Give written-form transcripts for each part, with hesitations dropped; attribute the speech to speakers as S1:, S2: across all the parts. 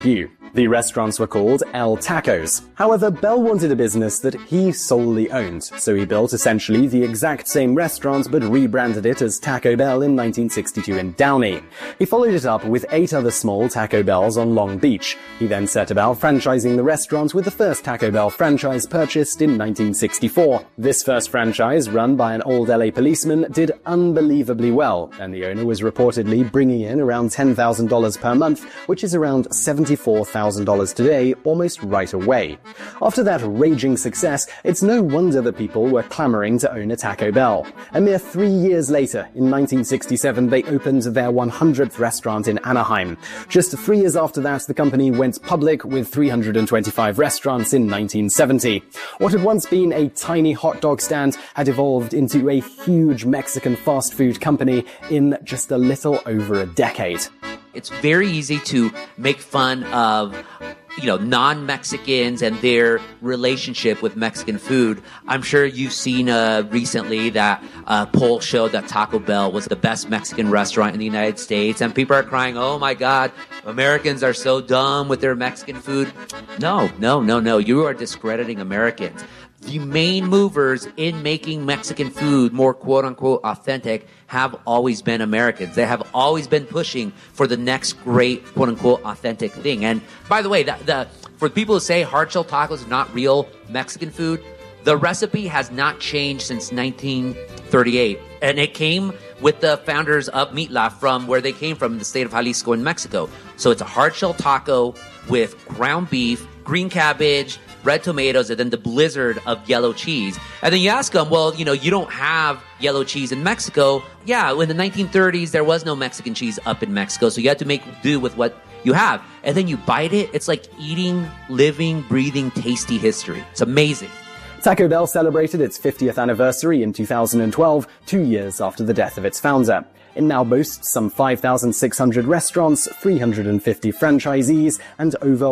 S1: The restaurants were called El Tacos. However, Bell wanted a business that he solely owned, so he built essentially the exact same restaurant but rebranded it as Taco Bell in 1962 in Downey. He followed it up with 8 other small Taco Bells on Long Beach. He then set about franchising the restaurant with the first Taco Bell franchise purchased in 1964. This first franchise, run by an old LA policeman, did unbelievably well, and the owner was reportedly bringing in around $10,000 per month, which is around $74,000 today, almost right away. After that raging success, it's no wonder that people were clamoring to own a Taco Bell. A mere 3 years later, in 1967, they opened their 100th restaurant in Anaheim. Just 3 years after that, the company went public with 325 restaurants in 1970. What had once been a tiny hot dog stand had evolved into a huge Mexican fast food company in just a little over a decade.
S2: It's very easy to make fun of, non-Mexicans and their relationship with Mexican food. I'm sure you've seen recently that poll showed that Taco Bell was the best Mexican restaurant in the United States, and people are crying, oh my God, Americans are so dumb with their Mexican food. No. You are discrediting Americans. The main movers in making Mexican food more quote-unquote authentic have always been Americans. They have always been pushing for the next great quote-unquote authentic thing. And by the way, for people who say hard-shell tacos is not real Mexican food, the recipe has not changed since 1938. And it came with the founders of Meatloaf from where they came from, the state of Jalisco in Mexico. So it's a hard-shell taco with ground beef, green cabbage, red tomatoes, and then the blizzard of yellow cheese. And then you ask them, well, you don't have yellow cheese in Mexico. Yeah, in the 1930s, there was no Mexican cheese up in Mexico, so you had to make do with what you have. And then you bite it, it's like eating, living, breathing, tasty history. It's amazing.
S1: Taco Bell celebrated its 50th anniversary in 2012, 2 years after the death of its founder. It now boasts some 5,600 restaurants, 350 franchisees, and over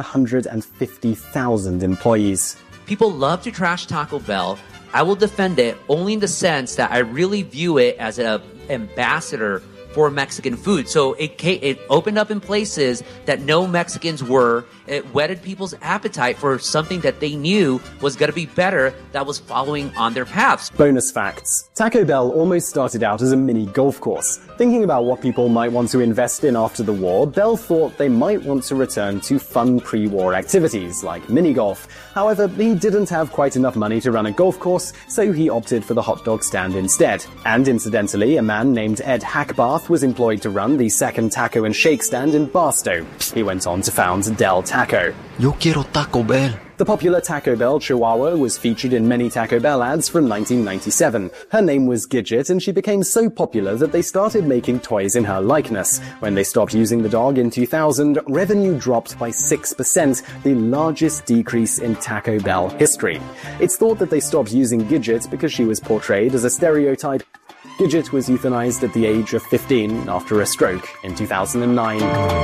S1: 150,000 employees.
S2: People love to trash Taco Bell. I will defend it only in the sense that I really view it as an ambassador for Mexican food. So it opened up in places that no Mexicans were. It whetted people's appetite for something that they knew was going to be better, that was following on their paths.
S1: Bonus facts. Taco Bell almost started out as a mini golf course. Thinking about what people might want to invest in after the war, Bell thought they might want to return to fun pre-war activities like mini golf. However, he didn't have quite enough money to run a golf course, so he opted for the hot dog stand instead. And incidentally, a man named Ed Hackbarth was employed to run the second taco and shake stand in Barstow. He went on to found Del Taco.
S3: Yo quiero Taco Bell.
S1: The popular Taco Bell Chihuahua was featured in many Taco Bell ads from 1997. Her name was Gidget, and she became so popular that they started making toys in her likeness. When they stopped using the dog in 2000, revenue dropped by 6%, the largest decrease in Taco Bell history. It's thought that they stopped using Gidget because she was portrayed as a stereotype. Gidget was euthanized at the age of 15 after a stroke in 2009.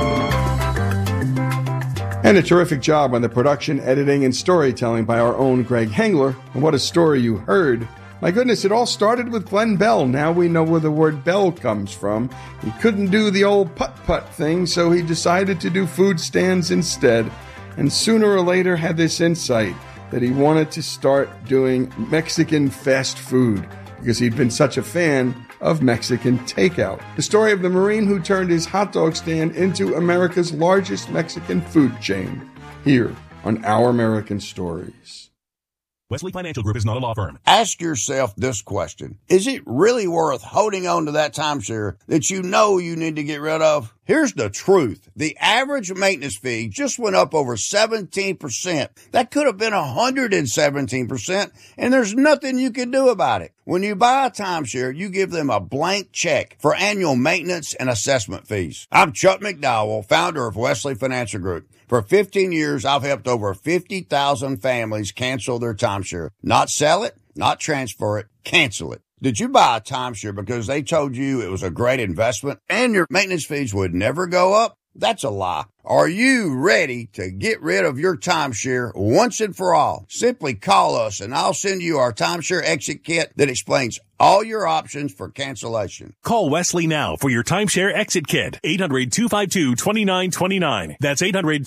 S4: And a terrific job on the production, editing, and storytelling by our own Greg Hengler. And what a story you heard. My goodness, it all started with Glenn Bell. Now we know where the word Bell comes from. He couldn't do the old putt-putt thing, so he decided to do food stands instead. And sooner or later had this insight that he wanted to start doing Mexican fast food because he'd been such a fan of Mexican takeout. The story of the Marine who turned his hot dog stand into America's largest Mexican food chain. Here on Our American Stories.
S5: Wesley Financial Group is not a law firm.
S6: Ask yourself this question. Is it really worth holding on to that timeshare that you know you need to get rid of? Here's the truth. The average maintenance fee just went up over 17%. That could have been 117%, and there's nothing you can do about it. When you buy a timeshare, you give them a blank check for annual maintenance and assessment fees. I'm Chuck McDowell, founder of Wesley Financial Group. For 15 years, I've helped over 50,000 families cancel their timeshare. Not sell it, not transfer it, cancel it. Did you buy a timeshare because they told you it was a great investment and your maintenance fees would never go up? That's a lie. Are you ready to get rid of your timeshare once and for all? Simply call us and I'll send you our timeshare exit kit that explains all your options for cancellation.
S5: Call Wesley now for your timeshare exit kit. 800-252-2929. That's 800